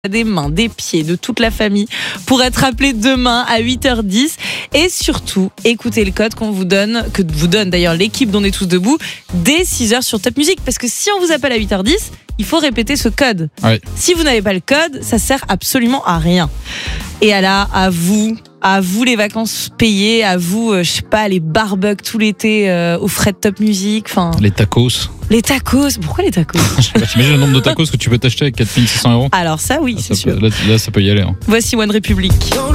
des mains, des pieds, de toute la famille pour être appelé demain à 8h10 et surtout écoutez le code qu'on vous donne, que vous donne d'ailleurs l'équipe d'On est tous debout dès 6h sur Top Music, parce que si on vous appelle à 8h10 il faut répéter ce code. Ouais. Si vous n'avez pas le code, ça sert absolument à rien. Et là, à vous les vacances payées, à vous, je sais pas, les barbecues tout l'été aux frais de Top Music, enfin. Les tacos. Les tacos, pourquoi les tacos? T'imagines le nombre de tacos que tu peux t'acheter avec 4 600 €? Alors ça oui, c'est sûr. Là, ça peut y aller. Hein. Voici One Republic.